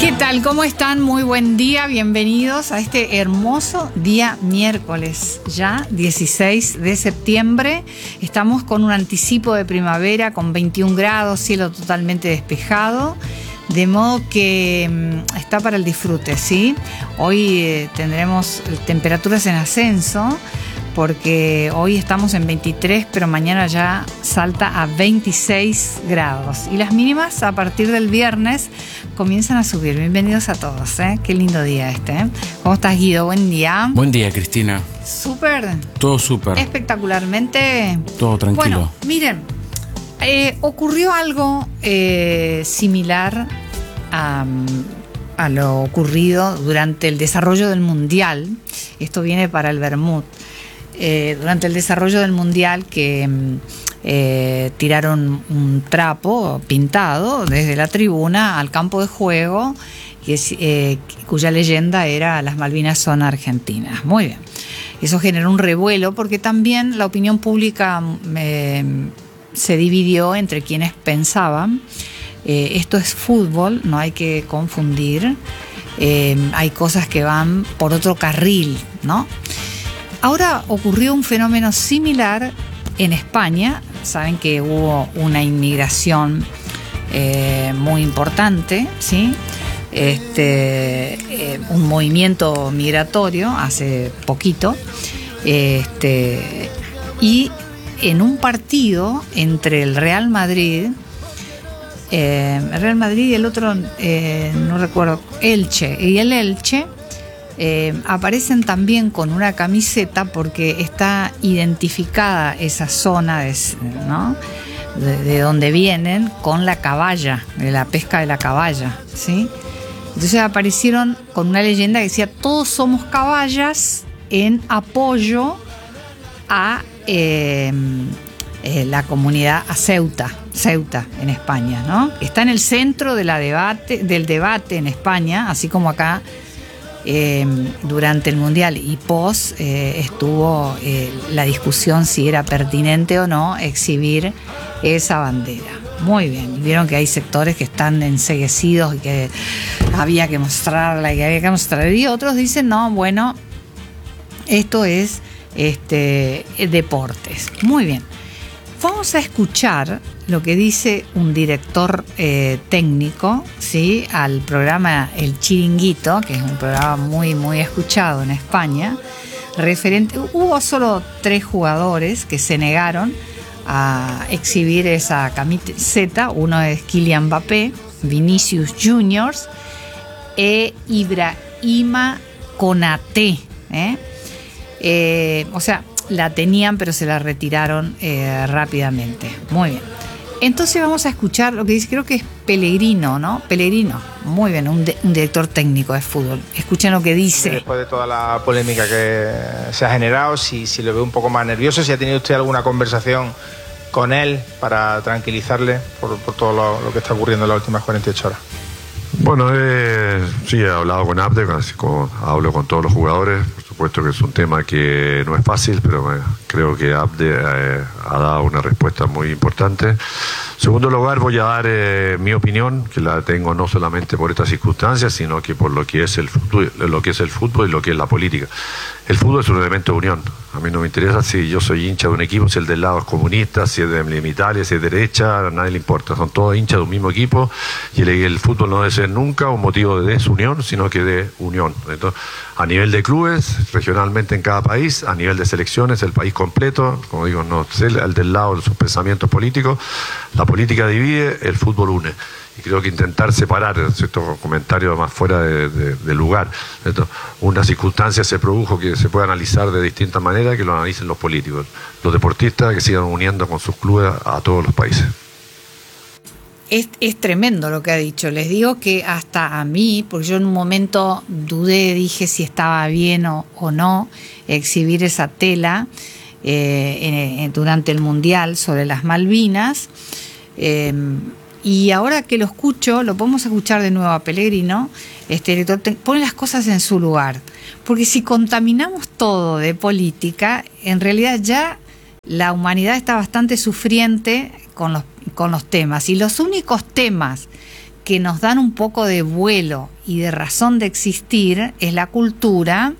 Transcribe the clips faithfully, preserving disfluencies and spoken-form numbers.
¿Qué tal? ¿Cómo están? Muy buen día, bienvenidos a este hermoso día miércoles, ya dieciséis de septiembre. Estamos con un anticipo de primavera con veintiún grados, cielo totalmente despejado, de modo que mmm, está para el disfrute, ¿sí? Hoy eh, tendremos temperaturas en ascenso, porque hoy estamos en veintitrés, pero mañana ya salta a veintiséis grados. Y las mínimas a partir del viernes comienzan a subir. Bienvenidos a todos, ¿eh? Qué lindo día este, ¿eh? ¿Cómo estás, Guido? Buen día. Buen día, Cristina. Súper. Todo súper. Espectacularmente. Todo tranquilo. Bueno, miren, eh, ocurrió algo eh, similar a... a lo ocurrido durante el desarrollo del Mundial. Esto viene para el Bermud. Eh, durante el desarrollo del Mundial, que eh, tiraron un trapo pintado desde la tribuna al campo de juego, que es, eh, cuya leyenda era "Las Malvinas son argentinas". Muy bien. Eso generó un revuelo porque también la opinión pública eh, se dividió entre quienes pensaban eh, esto es fútbol, no hay que confundir, eh, hay cosas que van por otro carril, ¿no? Ahora ocurrió un fenómeno similar en España. Saben que hubo una inmigración eh, muy importante, ¿sí? Este, eh, un movimiento migratorio hace poquito. Este, y en un partido entre el Real Madrid, eh, el Real Madrid y el otro, eh, no recuerdo, Elche, y el Elche, Eh, aparecen también con una camiseta porque está identificada esa zona de, ¿no? de, de donde vienen con la caballa, de la pesca de la caballa, ¿sí? Entonces aparecieron con una leyenda que decía: todos somos caballas, en apoyo a eh, eh, la comunidad, a Ceuta, Ceuta en España, ¿no? Está en el centro de la debate, del debate en España, así como acá. Eh, durante el Mundial y post eh, estuvo eh, la discusión si era pertinente o no exhibir esa bandera. Muy bien, vieron que hay sectores que están enceguecidos y que había que mostrarla y que había que mostrarla, y otros dicen no, bueno, esto es este, deportes. Muy bien, vamos a escuchar lo que dice un director eh, técnico, ¿sí? Al programa El Chiringuito, que es un programa muy, muy escuchado en España. Referente, hubo solo tres jugadores que se negaron a exhibir esa camiseta. Uno es Kylian Mbappé, Vinicius Junior e Ibrahima Konaté, ¿eh? Eh, o sea, la tenían pero se la retiraron eh, rápidamente. Muy bien. Entonces vamos a escuchar lo que dice, creo que es Pellegrino, ¿no? Pellegrino, muy bien, un, de, un director técnico de fútbol. Escuchen lo que dice. Después de toda la polémica que se ha generado, si, si lo veo un poco más nervioso, si ha tenido usted alguna conversación con él para tranquilizarle por, por todo lo, lo que está ocurriendo en las últimas cuarenta y ocho horas. Bueno, eh, sí, he hablado con Abde, así como hablo con todos los jugadores. Por supuesto que es un tema que no es fácil, pero eh, creo que Abde eh, ha dado una respuesta muy importante. En segundo lugar, voy a dar eh, mi opinión, que la tengo no solamente por estas circunstancias, sino que por lo que es el fútbol, lo que es el fútbol y lo que es la política. El fútbol es un elemento de unión. A mí no me interesa si yo soy hincha de un equipo, si el del lado es comunista, si es de Italia, si es derecha, a nadie le importa. Son todos hinchas de un mismo equipo y el, el fútbol no debe ser nunca un motivo de desunión, sino que de unión. Entonces, a nivel de clubes, regionalmente en cada país, a nivel de selecciones, el país completo, como digo, no sé, el del lado de sus pensamientos políticos, la política divide, el fútbol une. Y creo que intentar separar estos comentarios más fuera de, de, de lugar. Entonces, una circunstancia se produjo que se puede analizar de distintas maneras, que lo analicen los políticos. Los deportistas que sigan uniendo con sus clubes a todos los países. Es, es tremendo lo que ha dicho. Les digo que hasta a mí, porque yo en un momento dudé, dije si estaba bien o, o no exhibir esa tela eh, en, durante el Mundial sobre las Malvinas. Eh, y ahora que lo escucho, lo podemos escuchar de nuevo a Pellegrino, este director, pone las cosas en su lugar. Porque si contaminamos todo de política, en realidad ya la humanidad está bastante sufriente con los, con los temas. Y los únicos temas que nos dan un poco de vuelo y de razón de existir es la cultura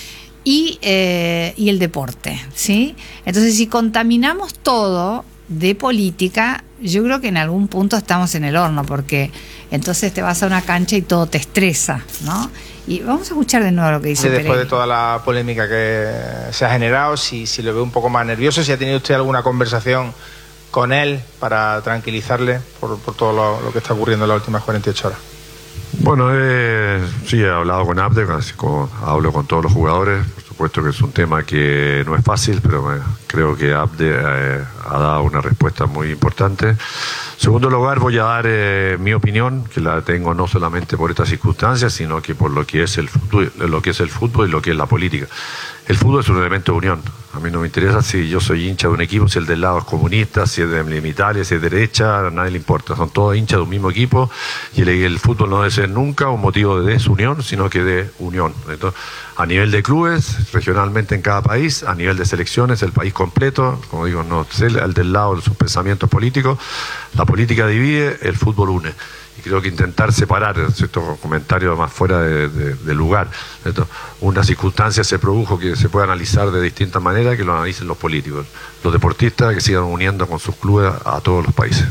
y, eh, y el deporte, ¿sí? Entonces, si contaminamos todo de política, yo creo que en algún punto estamos en el horno, porque entonces te vas a una cancha y todo te estresa, ¿no? Y vamos a escuchar de nuevo lo que dice Después Pereira. de toda la polémica que se ha generado, si, si lo veo un poco más nervioso, si ha tenido usted alguna conversación con él para tranquilizarle por, por todo lo, lo que está ocurriendo en las últimas cuarenta y ocho horas. Bueno, eh, sí, he hablado con Abde, así como hablo con todos los jugadores. Por supuesto que es un tema que no es fácil, pero eh, creo que Abde eh, ha dado una respuesta muy importante. En segundo lugar, voy a dar eh, mi opinión, que la tengo no solamente por estas circunstancias, sino que por lo que es el fútbol, lo que es el fútbol y lo que es la política. El fútbol es un elemento de unión. A mí no me interesa si yo soy hincha de un equipo, si el del lado es comunista, si es de Italia, si es de derecha, a nadie le importa. Son todos hinchas de un mismo equipo y el, el fútbol no debe ser nunca un motivo de desunión, sino que de unión. Entonces, a nivel de clubes, regionalmente en cada país, a nivel de selecciones, el país completo, como digo, no sé, al del lado de sus pensamientos políticos, la política divide, el fútbol une. Y creo que intentar separar estos comentarios más fuera de, de, de lugar. ¿Cierto? Una circunstancia se produjo que se puede analizar de distintas maneras, que lo analicen los políticos, los deportistas que sigan uniendo con sus clubes a, a todos los países.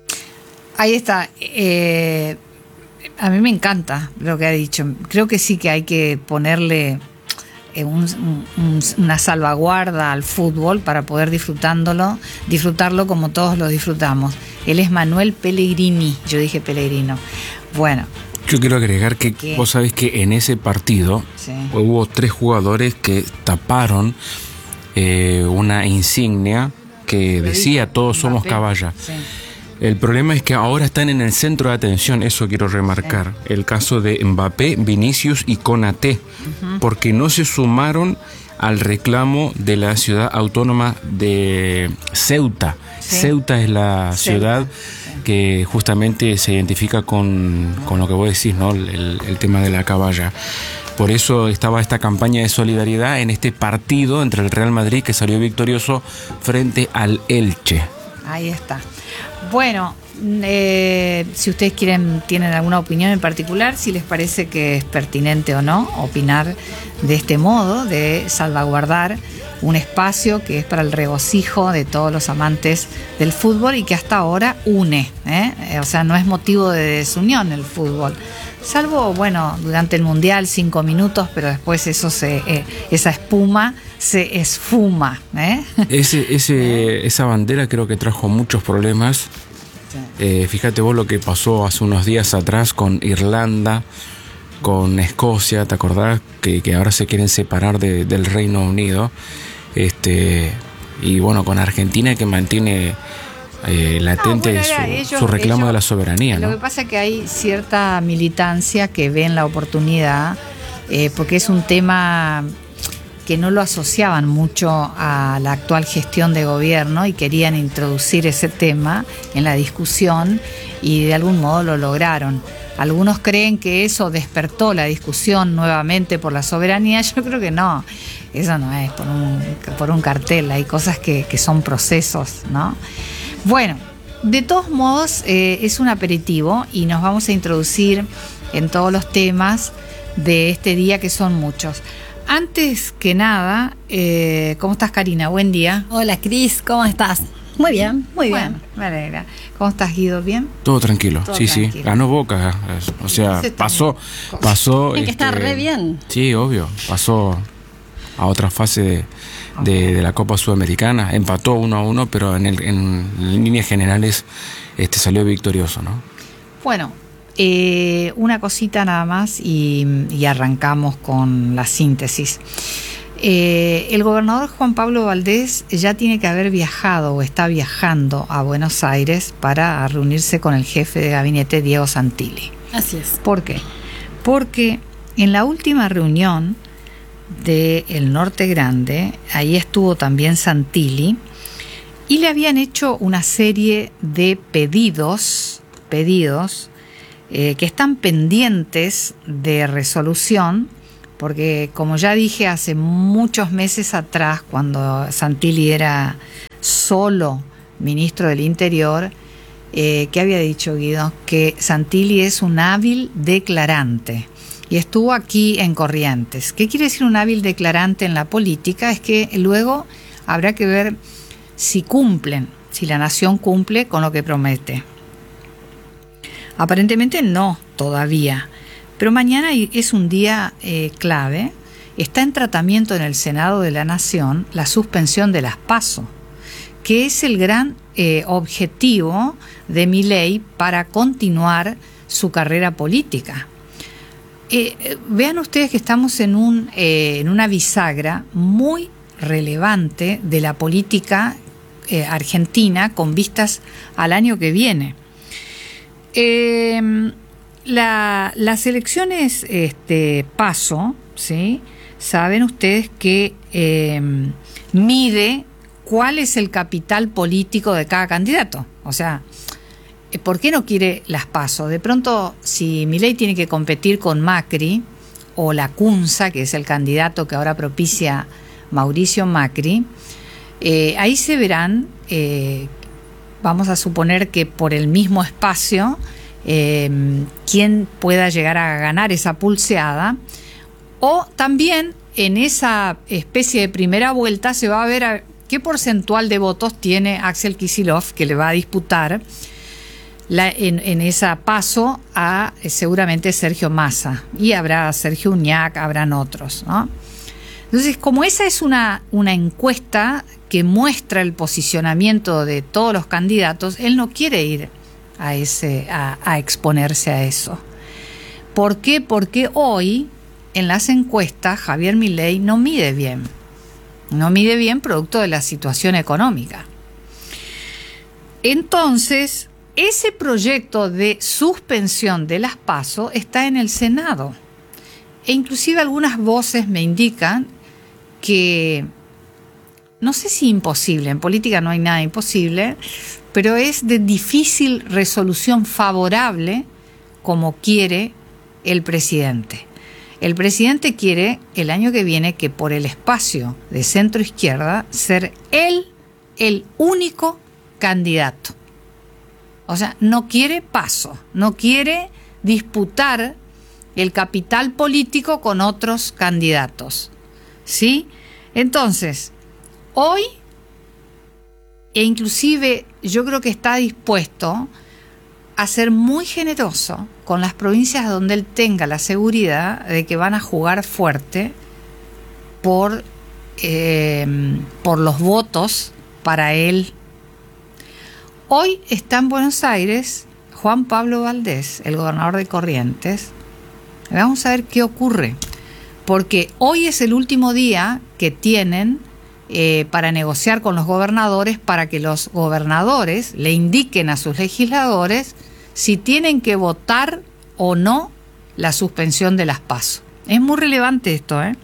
Ahí está. Eh, a mí me encanta lo que ha dicho. Creo que sí que hay que ponerle eh, un, un, una salvaguarda al fútbol para poder disfrutándolo, disfrutarlo como todos lo disfrutamos. Él es Manuel Pellegrini, yo dije Pellegrino. Bueno. Yo quiero agregar que ¿Qué? Vos sabés que en ese partido sí. hubo tres jugadores que taparon eh, una insignia que decía todos somos Caballa. Sí. El problema es que ahora están en el centro de atención, eso quiero remarcar. Sí. El caso de Mbappé, Vinicius y Konaté, uh-huh. porque no se sumaron al reclamo de la ciudad autónoma de Ceuta. Sí. Ceuta es la Ceuta. ciudad sí. que justamente se identifica con, con lo que vos decís, ¿no? El, el tema de la caballa. Por eso estaba esta campaña de solidaridad en este partido entre el Real Madrid, que salió victorioso frente al Elche. Ahí está. Bueno, eh, si ustedes quieren, tienen alguna opinión en particular, si les parece que es pertinente o no opinar de este modo, de salvaguardar un espacio que es para el regocijo de todos los amantes del fútbol y que hasta ahora une, ¿eh? O sea, no es motivo de desunión el fútbol. Salvo, bueno, durante el Mundial cinco minutos, pero después eso se, eh, esa espuma se esfuma, ¿eh? Ese, ese, esa bandera creo que trajo muchos problemas. Sí. Eh, fíjate vos lo que pasó hace unos días atrás con Irlanda, con Escocia, ¿te acordás? Que, que ahora se quieren separar de, del Reino Unido. Este, y bueno, con Argentina que mantiene eh, latente no, bueno, su, ellos, su reclamo ellos, de la soberanía, ¿no? Lo que pasa es que hay cierta militancia que ven la oportunidad, eh, porque es un tema que no lo asociaban mucho a la actual gestión de gobierno y querían introducir ese tema en la discusión y de algún modo lo lograron. Algunos creen que eso despertó la discusión nuevamente por la soberanía. Yo creo que no, eso no es por un, por un cartel, hay cosas que, que son procesos, ¿no? Bueno, de todos modos eh, es un aperitivo y nos vamos a introducir en todos los temas de este día, que son muchos. Antes que nada, eh, ¿cómo estás, Karina? Buen día. Hola, Cris, ¿cómo estás? Muy bien, muy bueno, bien. Me alegra. ¿Cómo estás, Guido? ¿Bien? Todo tranquilo, Todo sí, tranquilo. sí. Ganó Boca, o sea, pasó, pasó. Es que este, está re bien. Sí, obvio, pasó a otra fase de, de, de la Copa Sudamericana, empató uno a uno, pero en, el, en líneas generales este, salió victorioso, ¿no? Bueno, eh, una cosita nada más y, y arrancamos con la síntesis. Eh, el gobernador Juan Pablo Valdés ya tiene que haber viajado o está viajando a Buenos Aires para reunirse con el jefe de gabinete, Diego Santilli. Así es. ¿Por qué? Porque en la última reunión del Norte Grande, ahí estuvo también Santilli, y le habían hecho una serie de pedidos, pedidos eh, que están pendientes de resolución, porque como ya dije hace muchos meses atrás, cuando Santilli era solo ministro del Interior, eh, ¿qué había dicho Guido? Que Santilli es un hábil declarante. Y estuvo aquí en Corrientes. ¿Qué quiere decir un hábil declarante en la política? Es que luego habrá que ver si cumplen, si la nación cumple con lo que promete. Aparentemente no, todavía. Pero mañana es un día eh, clave. Está en tratamiento en el Senado de la Nación la suspensión de las PASO, que es el gran eh, objetivo de Milei para continuar su carrera política. Eh, vean ustedes que estamos en, un, eh, en una bisagra muy relevante de la política eh, argentina con vistas al año que viene. Eh, la, las elecciones este, PASO, ¿sí? Saben ustedes que eh, mide cuál es el capital político de cada candidato. O sea, ¿por qué no quiere las PASO? De pronto, si Milei tiene que competir con Macri o Lacunza, que es el candidato que ahora propicia Mauricio Macri, eh, ahí se verán, eh, vamos a suponer que por el mismo espacio, eh, quién pueda llegar a ganar esa pulseada, o también en esa especie de primera vuelta se va a ver a qué porcentual de votos tiene Axel Kicillof, que le va a disputar La, en, en esa PASO a eh, seguramente Sergio Massa, y habrá Sergio Uñac, habrán otros, ¿no? Entonces, como esa es una, una encuesta que muestra el posicionamiento de todos los candidatos, él no quiere ir a, ese, a, a exponerse a eso. ¿Por qué? Porque hoy en las encuestas Javier Milei no mide bien, no mide bien producto de la situación económica. Entonces, ese proyecto de suspensión de las PASO está en el Senado. E inclusive algunas voces me indican que, no sé si imposible, en política no hay nada imposible, pero es de difícil resolución favorable como quiere el presidente. El presidente quiere el año que viene que por el espacio de centro izquierda ser él el único candidato. O sea, no quiere PASO, no quiere disputar el capital político con otros candidatos, ¿sí? Entonces, hoy, e inclusive yo creo que está dispuesto a ser muy generoso con las provincias donde él tenga la seguridad de que van a jugar fuerte por, eh, por los votos para él. Hoy está en Buenos Aires Juan Pablo Valdés, el gobernador de Corrientes. Vamos a ver qué ocurre, porque hoy es el último día que tienen eh, para negociar con los gobernadores, para que los gobernadores le indiquen a sus legisladores si tienen que votar o no la suspensión de las PASO. Es muy relevante esto, ¿eh?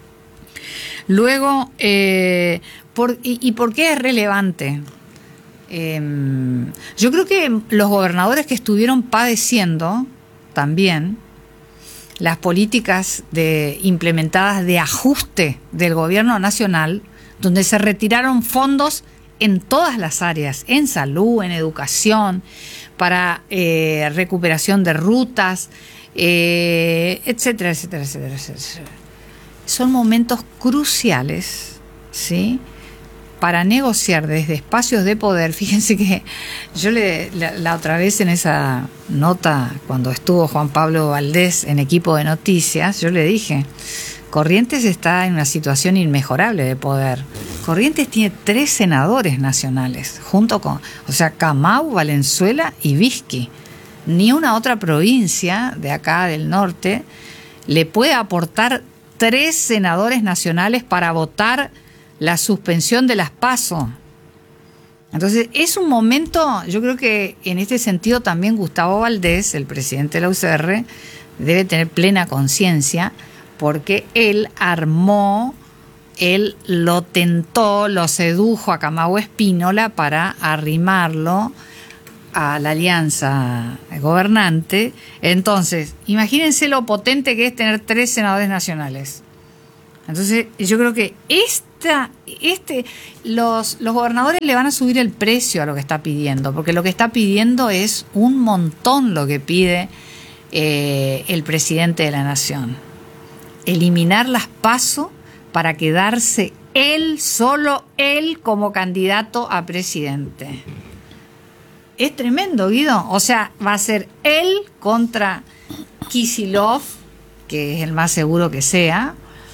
Luego, eh, por, y, ¿y por qué es relevante? Eh, yo creo que los gobernadores que estuvieron padeciendo también las políticas de, implementadas de ajuste del gobierno nacional, donde se retiraron fondos en todas las áreas, en salud, en educación, para eh, recuperación de rutas, eh, etcétera, etcétera, etcétera, etcétera. Son momentos cruciales, ¿sí?, para negociar desde espacios de poder. Fíjense que yo le, la, la otra vez en esa nota, cuando estuvo Juan Pablo Valdés en Equipo de Noticias, yo le dije, Corrientes está en una situación inmejorable de poder. Corrientes tiene tres senadores nacionales, junto con, o sea, Camau, Valenzuela y Vizqui. Ni una otra provincia de acá del norte le puede aportar tres senadores nacionales para votar la suspensión de las PASO. Entonces, es un momento, yo creo que en este sentido también Gustavo Valdés, el presidente de la U C R, debe tener plena conciencia, porque él armó, él lo tentó, lo sedujo a Camau Espínola para arrimarlo a la alianza gobernante. Entonces, imagínense lo potente que es tener tres senadores nacionales. Entonces, yo creo que este esta, este, los, los gobernadores le van a subir el precio a lo que está pidiendo, porque lo que está pidiendo es un montón lo que pide eh, el presidente de la nación. Eliminar las PASO para quedarse él, solo él, como candidato a presidente. Es tremendo, Guido. O sea, va a ser él contra Kicillof, que es el más seguro que sea,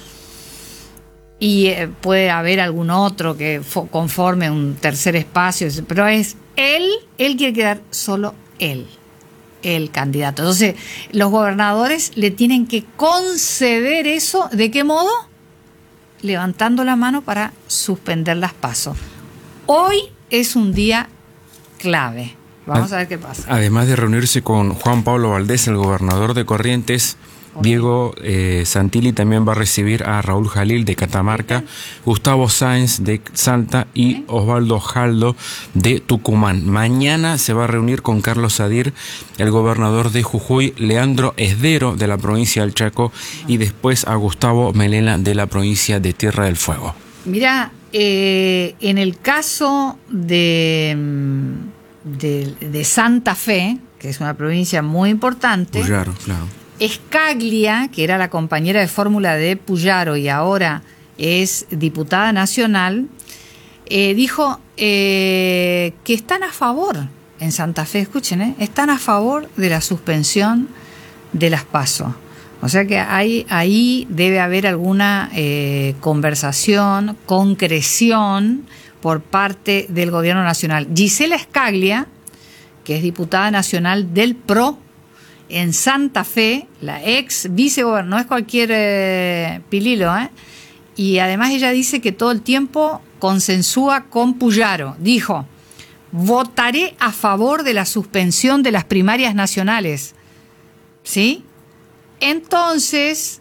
y eh, puede haber algún otro que fo- conforme un tercer espacio, pero es él, él quiere quedar solo él, el candidato. Entonces, los gobernadores le tienen que conceder eso. ¿De qué modo? Levantando la mano para suspender las PASO. Hoy es un día clave. Vamos a ver qué pasa. Además de reunirse con Juan Pablo Valdés, el gobernador de Corrientes, Diego eh, Santilli también va a recibir a Raúl Jalil de Catamarca, Gustavo Sáenz de Salta y Osvaldo Jaldo de Tucumán. Mañana se va a reunir con Carlos Sadir, el gobernador de Jujuy, Leandro Esdero de la provincia del Chaco y después a Gustavo Melena de la provincia de Tierra del Fuego. Mira, eh, en el caso de, de, de Santa Fe, que es una provincia muy importante, Puyaro, claro. Escaglia, que era la compañera de fórmula de Puyaro y ahora es diputada nacional, eh, dijo eh, que están a favor en Santa Fe, escuchen, eh, están a favor de la suspensión de las PASO. O sea que hay, ahí debe haber alguna eh, conversación, concreción por parte del gobierno nacional. Gisela Escaglia, que es diputada nacional del P R O en Santa Fe, la ex vicegobernadora, no es cualquier eh, pililo, ¿eh? Y además ella dice que todo el tiempo consensúa con Puyaro. Dijo, votaré a favor de la suspensión de las primarias nacionales. ¿Sí? Entonces,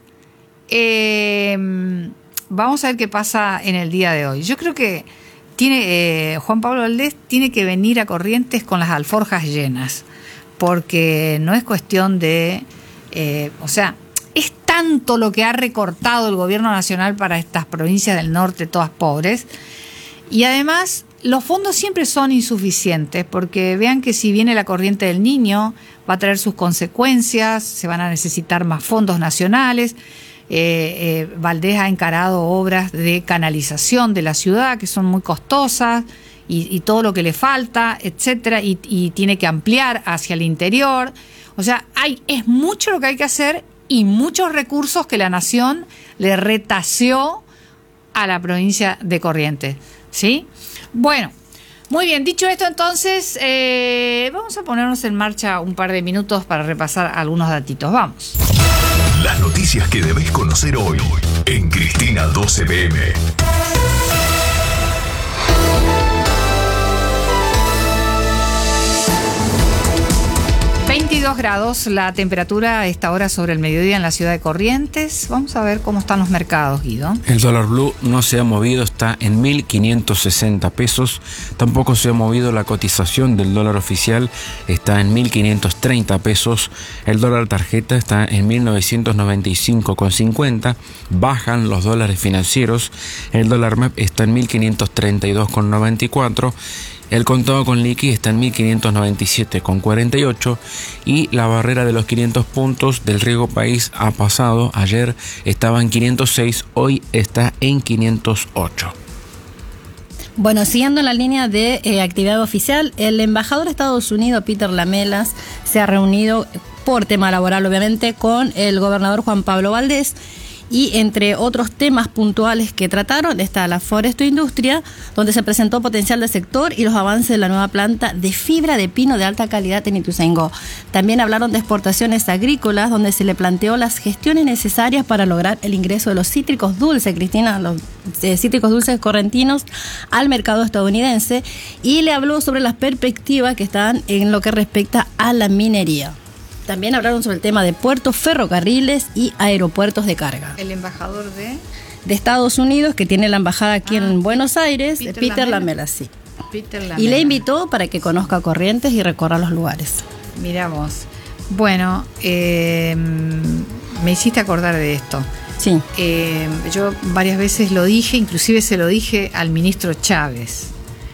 eh, vamos a ver qué pasa en el día de hoy. Yo creo que tiene eh, Juan Pablo Valdés tiene que venir a Corrientes con las alforjas llenas, porque no es cuestión de, eh, o sea, es tanto lo que ha recortado el gobierno nacional para estas provincias del norte, todas pobres, y además los fondos siempre son insuficientes, porque vean que si viene la corriente del Niño, va a traer sus consecuencias, se van a necesitar más fondos nacionales. Eh, eh, Valdés ha encarado obras de canalización de la ciudad que son muy costosas y, y todo lo que le falta, etcétera, y, y tiene que ampliar hacia el interior. O sea, hay, es mucho lo que hay que hacer y muchos recursos que la nación le retaseó a la provincia de Corrientes, ¿sí? Bueno, muy bien, dicho esto entonces, eh, vamos a ponernos en marcha un par de minutos para repasar algunos datitos. Vamos. Las noticias que debes conocer hoy en Cristina doce P M. veintidós grados la temperatura a esta hora sobre el mediodía en la ciudad de Corrientes. Vamos a ver cómo están los mercados, Guido. El dólar blue no se ha movido, está en mil quinientos sesenta pesos. Tampoco se ha movido la cotización del dólar oficial, está en mil quinientos treinta pesos. El dólar tarjeta está en mil novecientos noventa y cinco con cincuenta. Bajan los dólares financieros. El dólar M E P está en mil quinientos treinta y dos con noventa y cuatro. El contado con liqui está en mil quinientos noventa y siete con cuarenta y ocho y la barrera de los quinientos puntos del riesgo país ha pasado. Ayer estaba en quinientos seis, hoy está en quinientos ocho. Bueno, siguiendo la línea de eh, actividad oficial, el embajador de Estados Unidos, Peter Lamelas, se ha reunido por tema laboral, obviamente, con el gobernador Juan Pablo Valdés. Y entre otros temas puntuales que trataron está la Forestoindustria, donde se presentó potencial del sector y los avances de la nueva planta de fibra de pino de alta calidad en Ituzaingó. También hablaron de exportaciones agrícolas, donde se le planteó las gestiones necesarias para lograr el ingreso de los cítricos dulces, Cristina, los eh, cítricos dulces correntinos al mercado estadounidense, y le habló sobre las perspectivas que están en lo que respecta a la minería. También hablaron sobre el tema de puertos, ferrocarriles y aeropuertos de carga. El embajador de... De Estados Unidos, que tiene la embajada aquí ah, en Buenos Aires, Peter, Peter Lamelas, sí. Peter Lamelas. Y le invitó para que conozca Corrientes y recorra los lugares. Mirá vos. Bueno, eh, me hiciste acordar de esto. Sí. Eh, yo varias veces lo dije, inclusive se lo dije al ministro Chávez.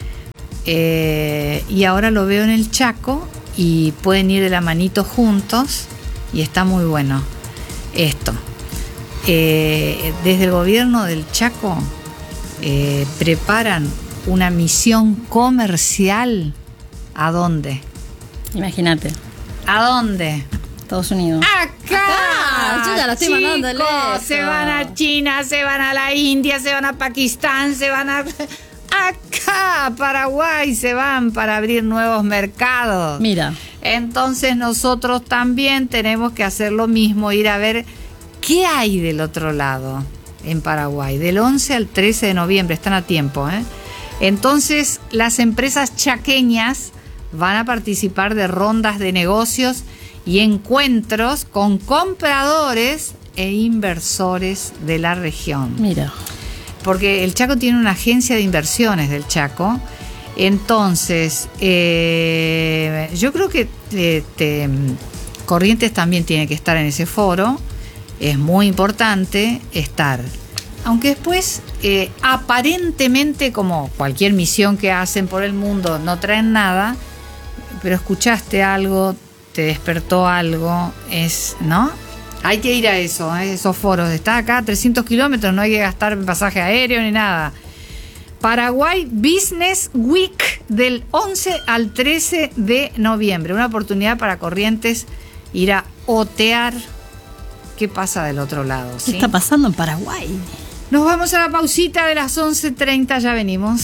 Eh, y ahora lo veo en el Chaco y pueden ir de la manito juntos y está muy bueno esto. Eh, desde el gobierno del Chaco eh, preparan una misión comercial. ¿A dónde? Imagínate. ¿A dónde? Estados Unidos. Acá. Acá. Yo ya la estoy mandando Chicos, lejos. se van a China, se van a la India, se van a Pakistán, se van a... Acá, a Paraguay, se van para abrir nuevos mercados. Mira. Entonces nosotros también tenemos que hacer lo mismo, ir a ver qué hay del otro lado en Paraguay. Del once al trece de noviembre, están a tiempo, ¿eh? Entonces las empresas chaqueñas van a participar de rondas de negocios y encuentros con compradores e inversores de la región. Mira. Porque el Chaco tiene una agencia de inversiones del Chaco. Entonces, eh, yo creo que eh, te, Corrientes también tiene que estar en ese foro. Es muy importante estar. Aunque después, eh, aparentemente, como cualquier misión que hacen por el mundo, no traen nada, pero escuchaste algo, te despertó algo, es, ¿no? Hay que ir a eso, a esos foros. Está acá a trescientos kilómetros, no hay que gastar pasaje aéreo ni nada. Paraguay Business Week del once al trece de noviembre. Una oportunidad para Corrientes ir a otear qué pasa del otro lado. ¿Sí? ¿Qué está pasando en Paraguay? Nos vamos a la pausita de las once treinta, ya venimos.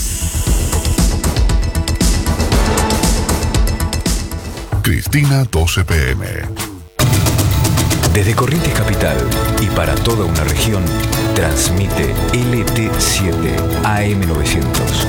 Cristina doce P M. Desde Corrientes Capital y para toda una región, transmite L T siete A M novecientos.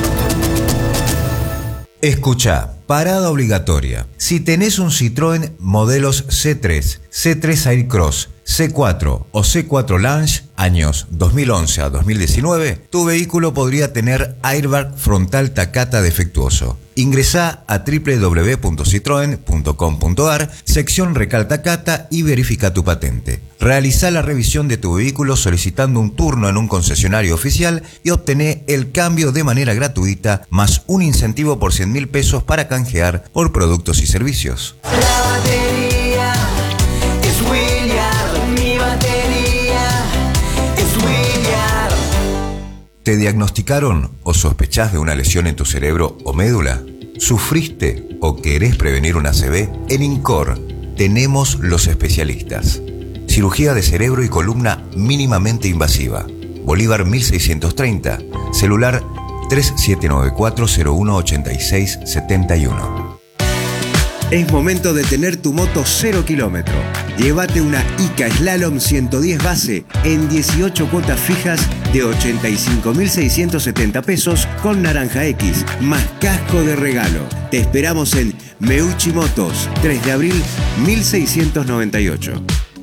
Escucha, parada obligatoria. Si tenés un Citroën modelos C tres, C tres Aircross, C cuatro o C cuatro Lounge, años dos mil once a dos mil diecinueve, tu vehículo podría tener airbag frontal Takata defectuoso. Ingresá a doble u doble u doble u punto citroen punto com punto a r, sección Recal Takata y verifica tu patente. Realizá la revisión de tu vehículo solicitando un turno en un concesionario oficial y obtené el cambio de manera gratuita, más un incentivo por cien mil pesos para canjear por productos y servicios. La batería es Williard, mi batería es Williard. ¿Te diagnosticaron o sospechás de una lesión en tu cerebro o médula? ¿Sufriste o querés prevenir una A C V? En INCOR tenemos los especialistas. Cirugía de cerebro y columna mínimamente invasiva. Bolívar mil seiscientos treinta. Celular tres siete nueve cuatro cero uno ocho seis siete uno. Es momento de tener tu moto cero kilómetro. Llévate una Ica Slalom ciento diez base en dieciocho cuotas fijas de ochenta y cinco mil seiscientos setenta pesos con Naranja X, más casco de regalo. Te esperamos en Meucci Motos, tres de abril mil seiscientos noventa y ocho.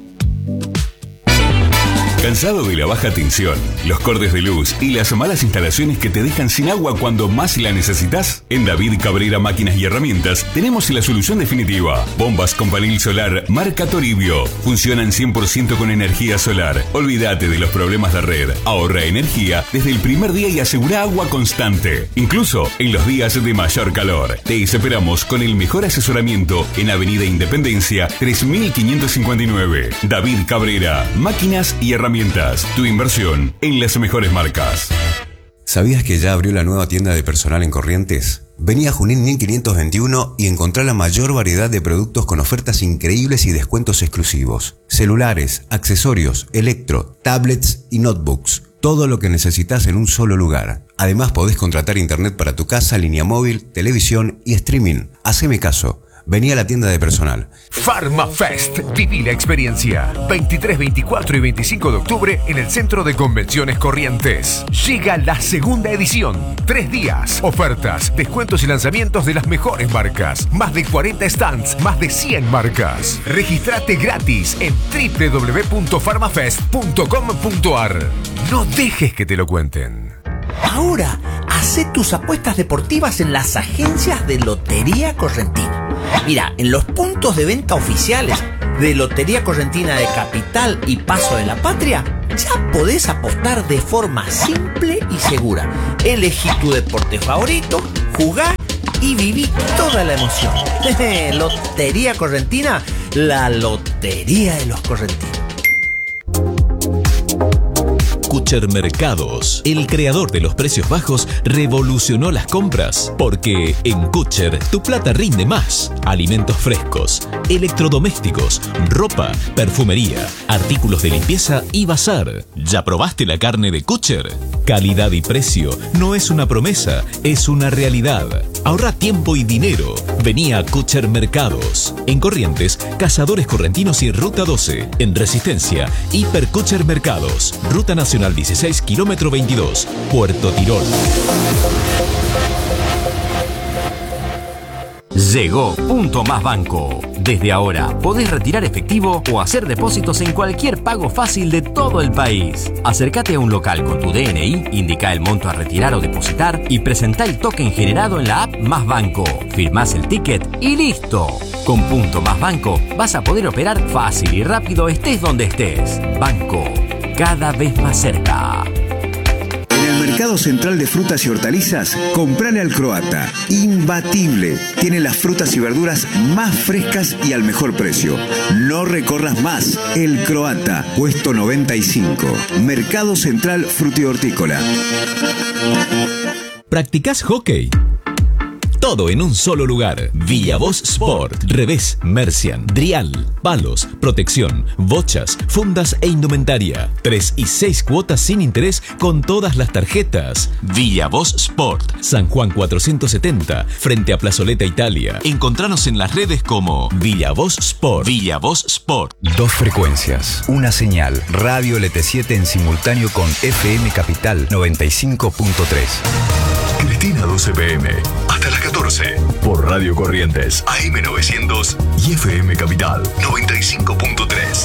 ¿Cansado de la baja tensión, los cortes de luz y las malas instalaciones que te dejan sin agua cuando más la necesitas? En David Cabrera Máquinas y Herramientas tenemos la solución definitiva. Bombas con panel solar marca Toribio. Funcionan cien por ciento con energía solar. Olvídate de los problemas de red. Ahorra energía desde el primer día y asegura agua constante. Incluso en los días de mayor calor. Te esperamos con el mejor asesoramiento en Avenida Independencia tres mil quinientos cincuenta y nueve. David Cabrera Máquinas y Herramientas. Tu inversión en las mejores marcas. ¿Sabías que ya abrió la nueva tienda de personal en Corrientes? Vení a Junín mil quinientos veintiuno y encontrá la mayor variedad de productos con ofertas increíbles y descuentos exclusivos. Celulares, accesorios, electro, tablets y notebooks. Todo lo que necesitas en un solo lugar. Además podés contratar internet para tu casa, línea móvil, televisión y streaming. Haceme caso. Vení a la tienda de personal. PharmaFest. Viví la experiencia. veintitrés, veinticuatro y veinticinco de octubre en el Centro de Convenciones Corrientes. Llega la segunda edición. Tres días. Ofertas, descuentos y lanzamientos de las mejores marcas. Más de cuarenta stands, más de cien marcas. Registrate gratis en doble u doble u doble u punto farmafest punto com punto a r. No dejes que te lo cuenten. Ahora, hacé tus apuestas deportivas en las agencias de Lotería Correntina. Mira, en los puntos de venta oficiales de Lotería Correntina de Capital y Paso de la Patria, ya podés apostar de forma simple y segura. Elegí tu deporte favorito, jugá y viví toda la emoción. Lotería Correntina, la lotería de los correntinos. Kucher Mercados, el creador de los precios bajos, revolucionó las compras, porque en Kucher tu plata rinde más. Alimentos frescos, electrodomésticos, ropa, perfumería, artículos de limpieza y bazar. ¿Ya probaste la carne de Kucher? Calidad y precio no es una promesa, es una realidad. Ahorra tiempo y dinero. Vení a Kucher Mercados. En Corrientes, Cazadores Correntinos y Ruta doce. En Resistencia, Hiper Kucher Mercados. Ruta Nacional dieciséis, kilómetro veintidós, Puerto Tirol. Llegó Punto Más Banco. Desde ahora podés retirar efectivo o hacer depósitos en cualquier pago fácil de todo el país. Acércate a un local con tu D N I, indica el monto a retirar o depositar y presentá el token generado en la app Más Banco. Firmás el ticket y listo. Con Punto Más Banco vas a poder operar fácil y rápido estés donde estés. Banco, cada vez más cerca. En el Mercado Central de Frutas y Hortalizas, comprale al Croata. Imbatible. Tiene las frutas y verduras más frescas y al mejor precio. No recorras más. El Croata, puesto noventa y cinco. Mercado Central Frutihortícola. ¿Practicás hockey? Todo en un solo lugar. Villavoz Sport. Revés, Mercian, Drial, palos, protección, bochas, fundas e indumentaria. Tres y seis cuotas sin interés con todas las tarjetas. Villavoz Sport. San Juan cuatrocientos setenta, frente a Plazoleta Italia. Encontranos en las redes como Villavoz Sport. Villavoz Sport. Dos frecuencias, una señal. Radio L T siete en simultáneo con F M Capital noventa y cinco punto tres. Cristina doce p m hasta las catorce por Radio Corrientes A M novecientos y F M Capital noventa y cinco punto tres.